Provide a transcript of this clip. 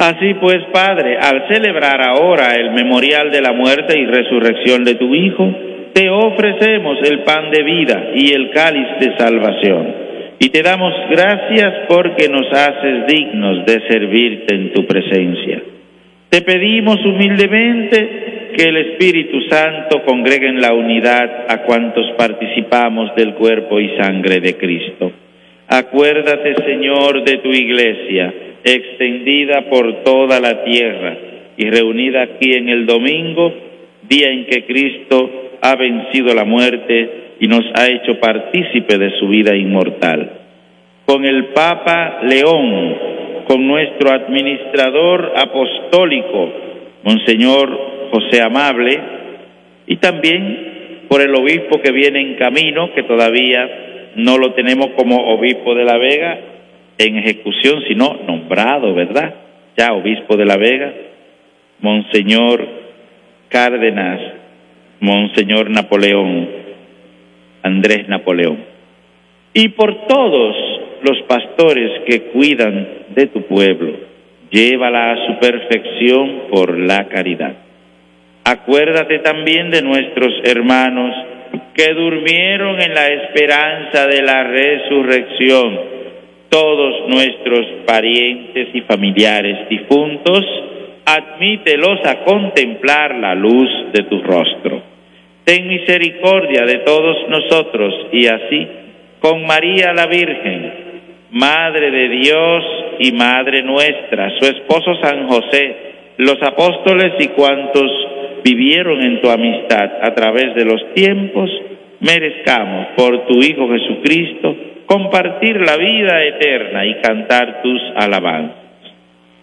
Así pues, Padre, al celebrar ahora el memorial de la muerte y resurrección de tu Hijo, te ofrecemos el pan de vida y el cáliz de salvación, y te damos gracias porque nos haces dignos de servirte en tu presencia. Te pedimos humildemente que el Espíritu Santo congregue en la unidad a cuantos participamos del cuerpo y sangre de Cristo. Acuérdate, Señor, de tu Iglesia, extendida por toda la tierra y reunida aquí en el domingo, día en que Cristo ha vencido la muerte y nos ha hecho partícipe de su vida inmortal. Con el Papa León, con nuestro administrador apostólico, Monseñor José Amable, y también por el obispo que viene en camino, que todavía no lo tenemos como obispo de La Vega en ejecución, sino nombrado, ¿verdad? Ya obispo de La Vega, Monseñor Cárdenas, Monseñor Napoleón, Andrés Napoleón, y por todos los pastores que cuidan de tu pueblo, llévala a su perfección por la caridad. Acuérdate también de nuestros hermanos que durmieron en la esperanza de la resurrección, todos nuestros parientes y familiares difuntos, admítelos a contemplar la luz de tu rostro. Ten misericordia de todos nosotros y así, con María la Virgen, Madre de Dios y Madre nuestra, su esposo San José, los apóstoles y cuantos vivieron en tu amistad a través de los tiempos, merezcamos por tu Hijo Jesucristo compartir la vida eterna y cantar tus alabanzas.